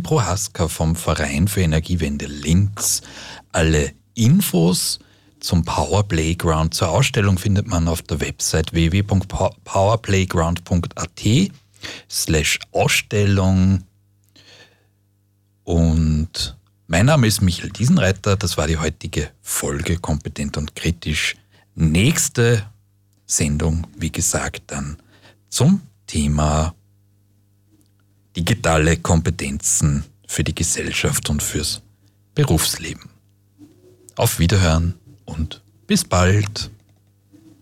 Prohaska vom Verein für Energiewende Linz. Alle Infos zum Power Playground zur Ausstellung findet man auf der Website www.powerplayground.at/Ausstellung. Und mein Name ist Michael Diesenreiter. Das war die heutige Folge Kompetent und Kritisch. Nächste Sendung, wie gesagt, dann zum Thema digitale Kompetenzen für die Gesellschaft und fürs Berufsleben. Auf Wiederhören und bis bald.